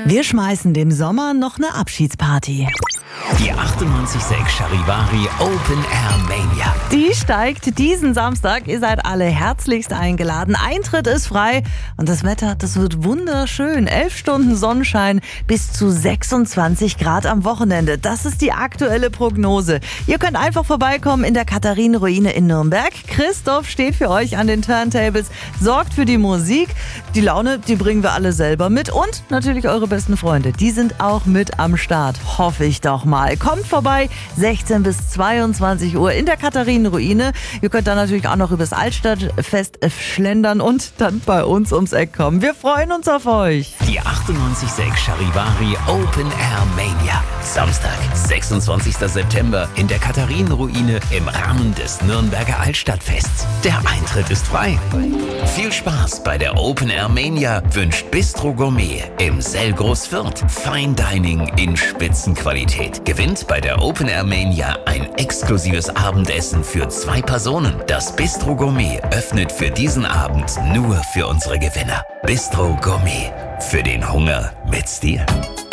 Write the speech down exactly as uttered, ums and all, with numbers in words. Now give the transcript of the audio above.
Wir schmeißen dem Sommer noch eine Abschiedsparty. Die achtundneunzig Komma sechs Charivari Open Air Mania. Die steigt diesen Samstag. Ihr seid alle herzlichst eingeladen. Eintritt ist frei und das Wetter, das wird wunderschön. Elf Stunden Sonnenschein bis zu sechsundzwanzig Grad am Wochenende. Das ist die aktuelle Prognose. Ihr könnt einfach vorbeikommen in der Katharinenruine in Nürnberg. Christoph steht für euch an den Turntables, sorgt für die Musik. Die Laune, die bringen wir alle selber mit und natürlich eure besten Freunde. Die sind auch mit am Start. Hoffe ich doch mal. Kommt vorbei, sechzehn bis zweiundzwanzig Uhr in der Katharinenruine. Ihr könnt dann natürlich auch noch übers Altstadtfest schlendern und dann bei uns ums Eck kommen. Wir freuen uns auf euch. Die achtundneunzig Komma sechs Charivari Open Air Mania. Samstag, sechsundzwanzigster September in der Katharinenruine im Rahmen des Nürnberger Altstadtfests. Der Eintritt ist frei. Viel Spaß bei der Open Air Mania wünscht Bistro Gourmet im Sellgroß Fürth. Fine Dining in Spitzenqualität. Gewinnt bei der Open Air Mania ein exklusives Abendessen für zwei Personen. Das Bistro Gourmet öffnet für diesen Abend nur für unsere Gewinner. Bistro Gourmet. Für den Hunger mit Stil.